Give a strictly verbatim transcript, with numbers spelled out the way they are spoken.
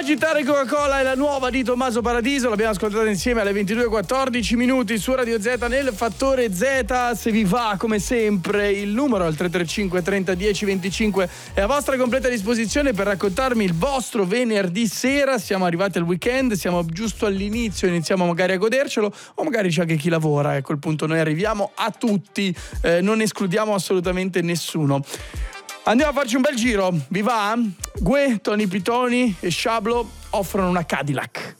Agitare Coca-Cola è la nuova di Tommaso Paradiso, l'abbiamo ascoltata insieme alle ventidue e quattordici minuti su Radio Z nel Fattore Z. Se vi va, come sempre, il numero al tre tre cinque trenta dieci venticinque è a vostra completa disposizione per raccontarmi il vostro venerdì sera. Siamo arrivati al weekend, siamo giusto all'inizio, iniziamo magari a godercelo, o magari c'è anche chi lavora, e a quel punto noi arriviamo a tutti, eh, non escludiamo assolutamente nessuno. Andiamo a farci un bel giro, vi va? Gue, Tony Pitoni e Sciablo offrono una Cadillac.